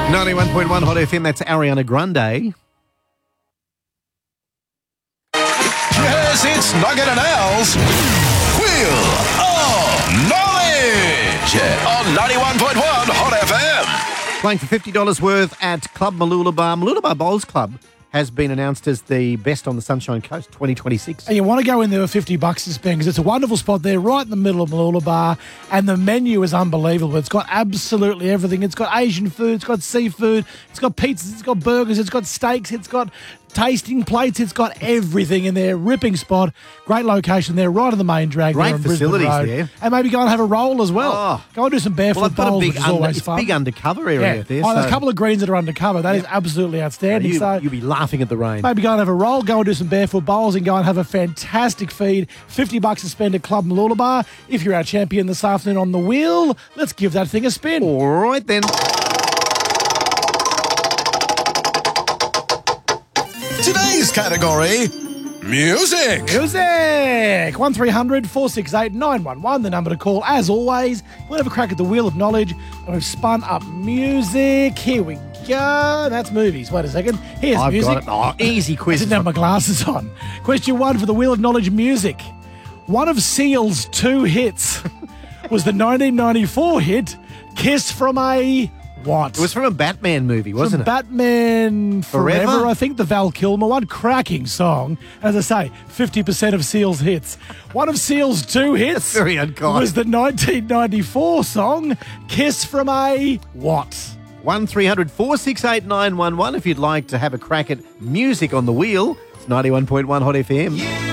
91.1 Hot FM, that's Ariana Grande. Yes, it's Nugget and Al's Wheel of Knowledge on 91.1 Hot FM. Playing for $50 worth at Club Mooloolaba. Mooloolaba Bowls Club has been announced as the best on the Sunshine Coast 2026. And you want to go in there with $50 to spend because it's a wonderful spot there right in the middle of Mooloolaba, and the menu is unbelievable. It's got absolutely everything. It's got Asian food, it's got seafood, it's got pizzas, it's got burgers, it's got steaks, it's got tasting plates, it's got everything in there. Ripping spot, great location there, right on the main drag. Great there on Brisbane facilities Road. there. And maybe go and have a roll as well. Oh. Go and do some barefoot Well, I've got a bowls, big, which is always it's fun. big undercover area there. There's a couple of greens that are undercover. That is absolutely outstanding. You'll be laughing at the rain. Maybe go and have a roll, go and do some barefoot bowls, and go and have a fantastic feed. $50 to spend at Club Mooloolaba. If you're our champion this afternoon on the wheel, let's give that thing a spin. All right, then. Today's category, music. Music! 1300 468 911, the number to call. As always, we'll have a crack at the wheel of knowledge, and we've spun up music. Here we go. That's movies. Wait a second. Here's I've music. got it. Oh, easy I quiz. didn't have my glasses on. Question 1 for the wheel of knowledge music. One of Seal's 2 hits was the 1994 hit Kiss from a what? It was from a Batman movie, wasn't it? Batman Forever, I think, the Val Kilmer one. Cracking song. As I say, 50% of Seal's hits. One of Seal's 2 hits That's very unkind. was the 1994 song Kiss from a what? 1300 468 911 if you'd like to have a crack at music on the wheel. It's 91.1 Hot FM.